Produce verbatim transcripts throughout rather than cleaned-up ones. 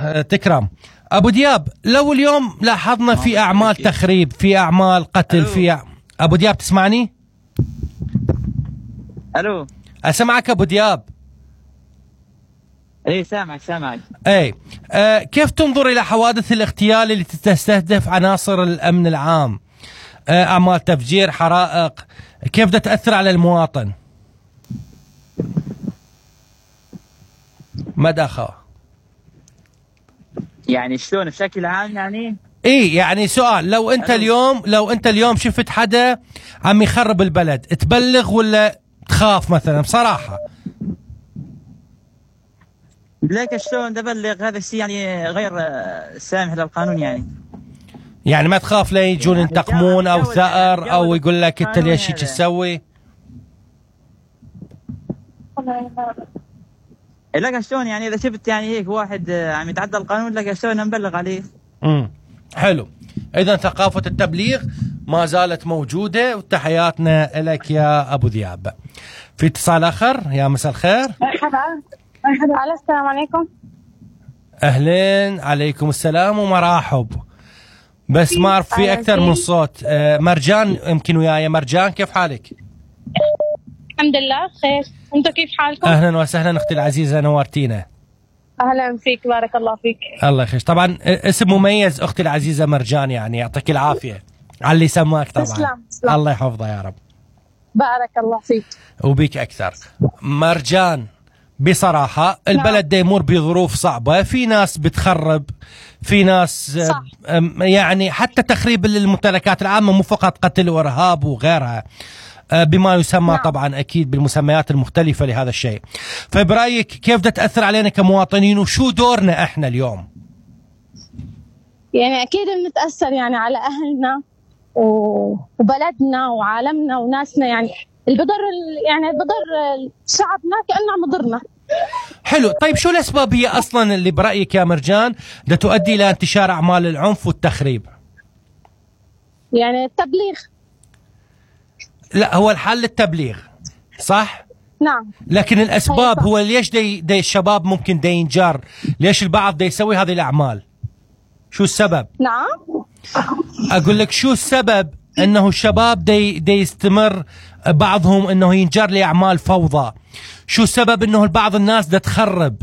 تكرم. ابو دياب، لو اليوم لاحظنا في اعمال تخريب، في اعمال قتل، في أع... ابو دياب تسمعني؟ الو اسمعك ابو دياب. ايه سامعك سامعك. اي آه كيف تنظر الى حوادث الاغتيال اللي تستهدف عناصر الامن العام؟ آه اعمال تفجير، حرائق، كيف بدها تاثر على المواطن؟ مدى خا يعني شلون بشكل عام يعني؟ ايه يعني سؤال، لو انت اليوم لو انت اليوم شفت حدا عم يخرب البلد، تبلغ ولا تخاف مثلا بصراحة؟ ليك شلون تبلغ؟ هذا الشيء يعني غير سامح للقانون يعني. يعني ما تخاف لا يجون ينتقمون او ثأر او يقول لك انت ليش هيك تسوي؟ لك شلون يعني اذا شفت يعني هيك واحد عم يتعدى القانون، لك شلون نبلغ عليه؟ امم حلو. اذا ثقافة التبليغ ما زالت موجودة، وتحياتنا لك يا ابو ذياب. في اتصال اخر، يا مساء الخير. مرحبا مرحبا. السلام عليكم. اهلين، عليكم السلام ومراحب. بس ما اعرف في اكثر من صوت. آه مرجان يمكن وياي. مرجان كيف حالك؟ الحمد لله بخير، انتم كيف حالكم؟ اهلا وسهلا اختي العزيزه، نورتينا. اهلا فيك، بارك الله فيك. الله يخليك. طبعا اسم مميز اختي العزيزه مرجان، يعني يعطيك العافيه على اللي سماك طبعا. تسلم تسلم. الله يحفظها يا رب. بارك الله فيك. وبيك اكثر. مرجان، بصراحه البلد دا يمر بظروف صعبه، في ناس بتخرب، في ناس صح. يعني حتى تخريب الممتلكات العامه، مو فقط قتل وارهاب وغيرها، بما يسمى نعم. طبعا اكيد بالمسميات المختلفه لهذا الشيء. فبرايك كيف بدها تاثر علينا كمواطنين، وشو دورنا احنا اليوم؟ يعني اكيد بنتاثر يعني على اهلنا وبلدنا وعالمنا وناسنا، يعني البضر يعني بضر شعبنا كانه عم يضرنا. حلو. طيب شو الاسباب هي اصلا اللي برايك يا مرجان بدها تؤدي الى انتشار اعمال العنف والتخريب؟ يعني التبليغ. لا، هو الحل التبليغ صح؟ نعم. لكن الاسباب هو ليش دي, دي الشباب ممكن دي ينجر؟ ليش البعض دي يسوي هذه الاعمال؟ شو السبب؟ نعم. اقول لك شو السبب انه الشباب دي, دي يستمر بعضهم انه ينجر لاعمال فوضى؟ شو السبب انه بعض الناس دا تخرب؟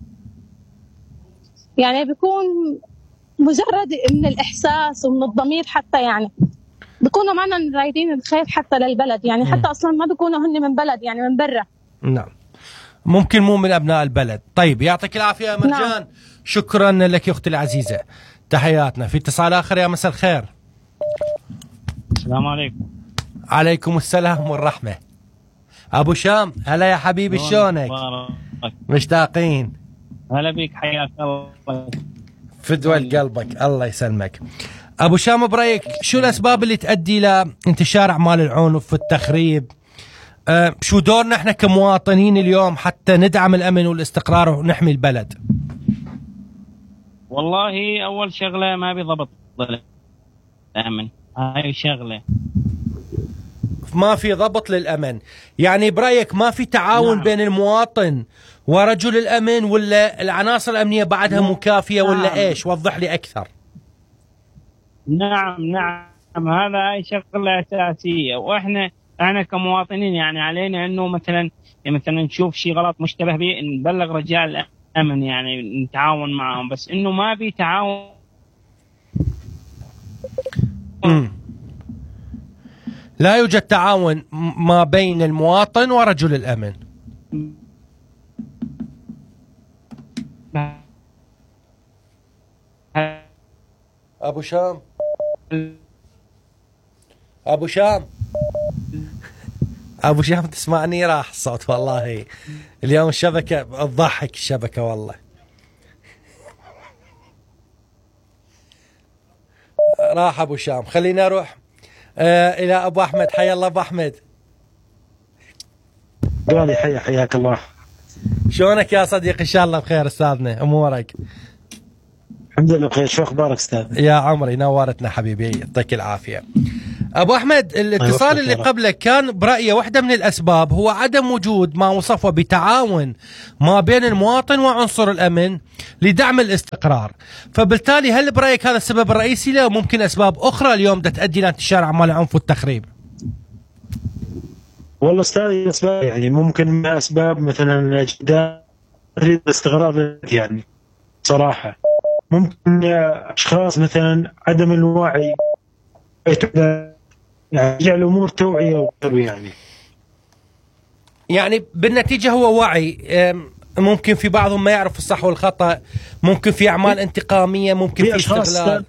يعني بيكون مجرد من الاحساس ومن الضمير، حتى يعني بيكونوا معنا رايدين الخير حتى للبلد، يعني حتى م. اصلا ما بيكونوا هن من بلد، يعني من برا. نعم، ممكن مو من ابناء البلد. طيب يعطيك العافيه يا مرجان. نعم. شكرا لك يا اختي العزيزه، تحياتنا. في اتصال اخر، يا مساء الخير. السلام عليكم. عليكم السلام والرحمه. ابو شام، هلا يا حبيبي، شلونك؟ مشتاقين. هلا بك، حياك الله. فدوى قلبك، الله يسلمك. ابو شام، برايك شو الاسباب اللي تؤدي الى انتشار اعمال العنف والتخريب؟ أه شو دورنا احنا كمواطنين اليوم حتى ندعم الامن والاستقرار ونحمي البلد؟ والله اول شغله ما بضبط الامن، هاي شغله. ما في ضبط للامن، يعني برايك ما في تعاون نعم. بين المواطن ورجل الامن، ولا العناصر الامنيه بعدها نعم. مكافيه ولا نعم. ايش؟ وضح لي اكثر. نعم نعم، هذا هاي شغله اساسيه، واحنا احنا كمواطنين يعني علينا انه مثلا مثلا نشوف شيء غلط مشتبه به نبلغ رجال الامن، يعني نتعاون معهم، بس انه ما في تعاون. امم لا يوجد تعاون ما بين المواطن ورجل الامن. ابو شام، ابو شام ابو شام تسمعني؟ راح الصوت والله اليوم، الشبكه تضحك الشبكه والله. راح ابو شام. خلينا اروح آه الى ابو احمد. حيا الله ابو احمد. قولي حيا حياك الله. شلونك يا صديقي؟ ان شاء الله بخير استاذنا، امورك؟ الحمد لله بخير. شو اخبارك استاذ؟ يا عمري نورتنا حبيبي، يعطيك العافيه. ابو احمد، الاتصال اللي قبلك كان برايه واحده من الاسباب هو عدم وجود ما وصفه بتعاون ما بين المواطن وعنصر الامن لدعم الاستقرار، فبالتالي هل برايك هذا السبب الرئيسي له وممكن اسباب اخرى اليوم ده تؤدي لانتشار اعمال العنف والتخريب؟ والله استاذ اسباب يعني ممكن من اسباب مثلا تريد الاستقرار يعني صراحه ممكن اشخاص مثلا عدم الوعي يعني يجعل الامور توعيه يعني يعني بالنتيجه هو وعي، ممكن في بعضهم ما يعرف الصح والخطا، ممكن في اعمال انتقاميه، ممكن في استغلال.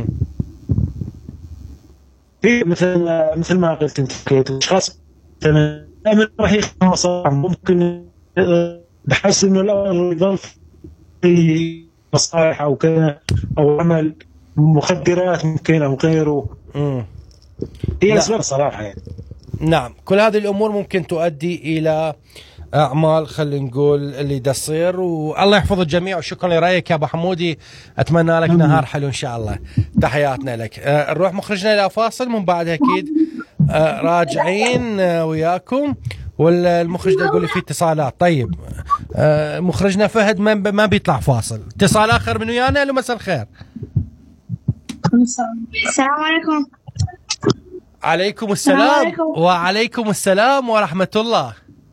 في مثل مثل ما قلت انت اشخاص مثلا راح يخدم مصالح ممكن بحس انه الامر يظل في مصالح او كذا او عمل مخدرات ممكن او غيره. امم هي اسباب صراحه يعني. نعم، كل هذه الامور ممكن تؤدي الى اعمال خلينا نقول اللي تصير، والله يحفظ الجميع. وشكرا لرايك يا ابو حمودي، اتمنى لك نهار حلو ان شاء الله. تحياتنا لك. أه نروح مخرجنا الى فاصل، من بعدها اكيد أه راجعين أه وياكم، والمخرج ده يقول لي في اتصالات. طيب أه مخرجنا فهد ما ما بيطلع فاصل، اتصال اخر من ويانا. الو مساء الخير. السلام عليكم. عليكم السلام. وعليكم السلام ورحمة الله.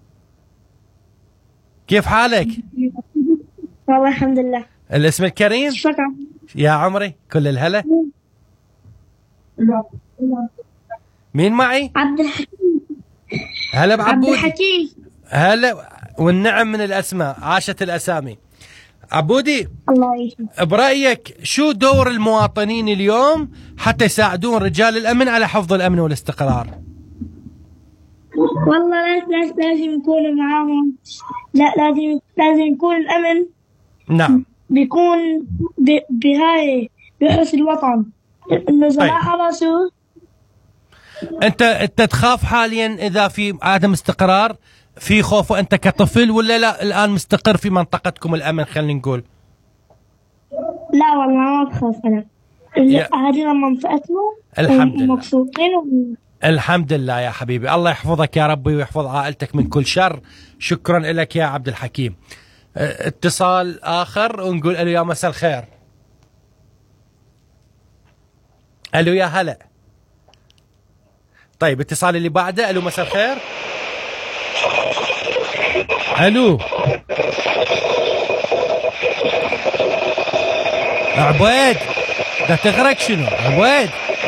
كيف حالك؟ والله الحمد لله. الاسم الكريم؟ شكرا يا عمري كل الهلا. مين معي؟ عبد الحكيم. هلا بعبودي. عبد الحكيم. هلا والنعم من الاسماء، عاشت الاسامي. عبودي، الله يسلمك، برأيك شو دور المواطنين اليوم حتى يساعدون رجال الأمن على حفظ الأمن والاستقرار؟ والله لازم لازم يكونوا معاهم، لا لازم لازم يكون الأمن. نعم. بيكون بهاي بحرس الوطن النزلاء على راسه. أنت أنت تخاف حاليا إذا في عدم استقرار، في خوف أنت كطفل، ولا لا الآن مستقر في منطقتكم الأمن خلينا نقول؟ لا والله ما بخاف أنا، هذه منطقتنا الحمد لله مبسوطين و... الحمد لله يا حبيبي. الله يحفظك يا ربي ويحفظ عائلتك من كل شر. شكرا لك يا عبد الحكيم. اه اتصال آخر ونقول ألو يا مساء الخير. ألو يا هلا. طيب اتصال اللي بعده. ألو مساء الخير. ألو عبيد، ده تغرق شنو عبيد؟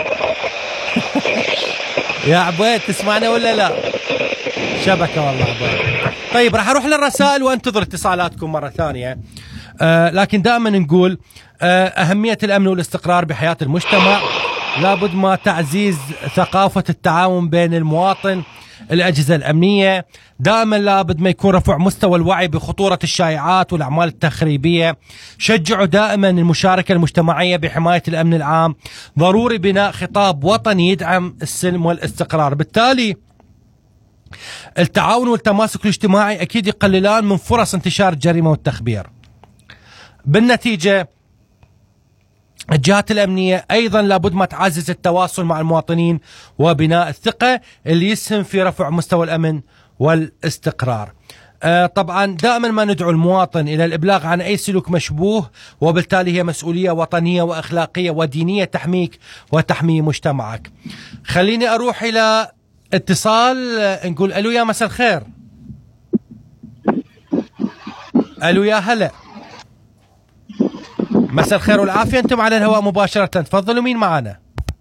يا عبيد تسمعنا ولا لا؟ شبكة والله عبيد. طيب راح اروح للرسائل وانتظر اتصالاتكم مرة ثانية. آه لكن دائما نقول آه أهمية الأمن والاستقرار بحياة المجتمع، لابد ما تعزيز ثقافة التعاون بين المواطن، الأجهزة الأمنية، دائما لابد ما يكون رفع مستوى الوعي بخطورة الشائعات والأعمال التخريبية، شجعوا دائما المشاركة المجتمعية بحماية الأمن العام، ضروري بناء خطاب وطني يدعم السلم والاستقرار. بالتالي التعاون والتماسك الاجتماعي أكيد يقللان من فرص انتشار الجريمة والتخبير. بالنتيجة الجهات الأمنية أيضا لابد ما تعزز التواصل مع المواطنين وبناء الثقة اللي يسهم في رفع مستوى الأمن والاستقرار. آه طبعا دائما ما ندعو المواطن إلى الإبلاغ عن أي سلوك مشبوه، وبالتالي هي مسؤولية وطنية وأخلاقية ودينية تحميك وتحمي مجتمعك. خليني أروح إلى اتصال. آه نقول ألو يا مساء الخير. ألو يا هلا. مساء الخير والعافية، أنتم على الهواء مباشرة، تفضلوا. مين معنا؟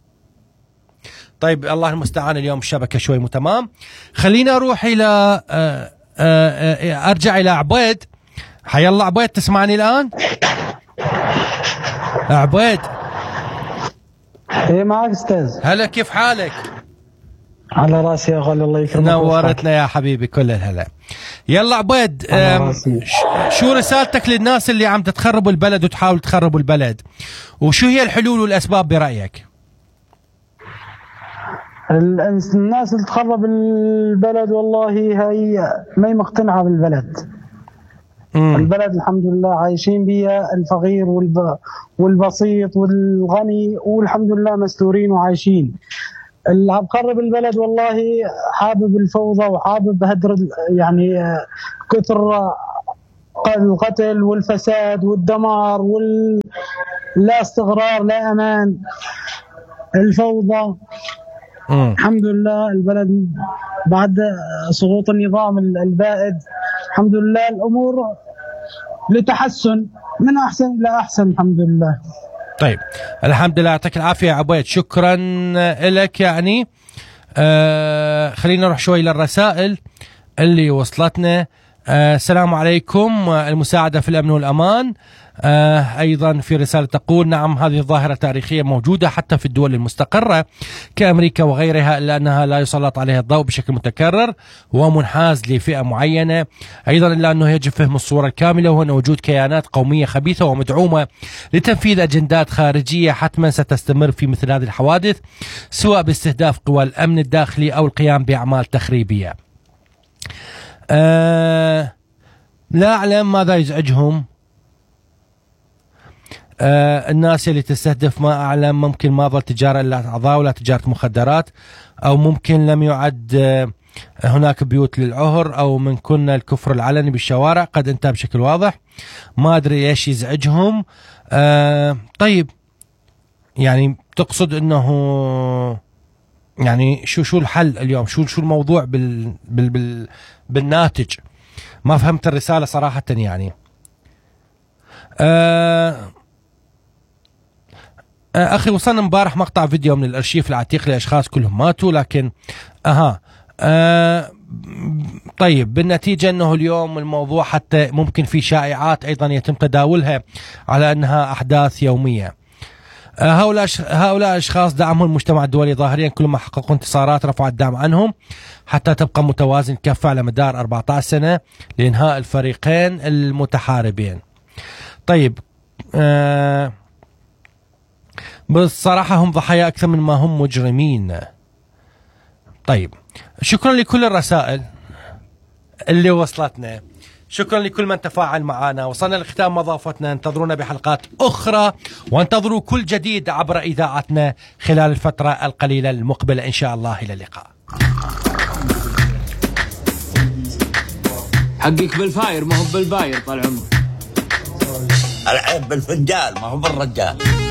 طيب الله المستعان، اليوم الشبكة شوي مو تمام. خلينا أروح إلى آآ آآ أرجع إلى عبيد. حيا الله عبيد، تسمعني الآن؟ عبيد. إيه معك أستاذ. هلا كيف حالك؟ على راسي يا غالي، الله يكرمك. نورتنا يا حبيبي، كل الهلا. يلا عبيد، شو رسالتك للناس اللي عم تتخربوا البلد وتحاول تخربوا البلد، وشو هي الحلول والأسباب برأيك؟ الناس اللي تخرب البلد والله هي ما هي مقتنعة بالبلد. مم. البلد الحمد لله عايشين بيها، الفقير والب... والبسيط والغني والحمد لله مستورين وعايشين. اللي عم خرب البلد والله حابب الفوضى وحابب هدر يعني كثر القتل والفساد والدمار وال لا استقرار لا امان الفوضى. مم. الحمد لله البلد بعد سقوط النظام البائد الحمد لله الامور لتحسن من احسن الى احسن الحمد لله. طيب الحمد لله يعطيك العافيه يا عبيد، شكرا لك. يعني آه خلينا نروح شوي للرسائل اللي وصلتنا. آه السلام عليكم، المساعدة في الأمن والأمان. آه أيضا في رسالة تقول نعم هذه الظاهرة تاريخية موجودة حتى في الدول المستقرة كأمريكا وغيرها، إلا أنها لا يسلط عليها الضوء بشكل متكرر ومنحاز لفئة معينة. أيضا إلا أنه يجب فهم الصورة الكاملة، وأن وجود كيانات قومية خبيثة ومدعومة لتنفيذ أجندات خارجية حتما ستستمر في مثل هذه الحوادث، سواء باستهداف قوى الأمن الداخلي أو القيام بأعمال تخريبية. آه لا أعلم ماذا يزعجهم آه الناس اللي تستهدف، ما أعلم، ممكن ما ظل تجارة إلا أعضاء ولا تجارة مخدرات، أو ممكن لم يعد آه هناك بيوت للعهر، أو من كنا الكفر العلني بالشوارع قد انتهى بشكل واضح. ما أدري إيش يزعجهم. آه طيب يعني تقصد أنه يعني شو شو الحل اليوم، شو شو الموضوع بال بال بال بالناتج؟ ما فهمت الرسالة صراحة يعني. آه آه أخي وصلنا امبارح مقطع فيديو من الأرشيف العتيق لأشخاص كلهم ماتوا، لكن أها آه طيب بالنتيجة أنه اليوم الموضوع حتى ممكن في شائعات أيضا يتم تداولها على أنها أحداث يومية. هؤلاء هؤلاء الأشخاص دعمهم المجتمع الدولي ظاهريا، كل ما حققوا انتصارات رفع الدعم عنهم حتى تبقى متوازن كفة على مدار أربعة عشر سنة لإنهاء الفريقين المتحاربين. طيب آه بالصراحة هم ضحايا أكثر من ما هم مجرمين. طيب شكرا لكل الرسائل اللي وصلتنا، شكرا لكل من تفاعل معنا. وصلنا لختام مضافتنا، انتظرونا بحلقات أخرى وانتظروا كل جديد عبر إذاعتنا خلال الفترة القليلة المقبلة إن شاء الله. إلى اللقاء. حقك بالفاير ما هو بالباير طال عمرك. العيب بالفنجال ما هو بالرجال.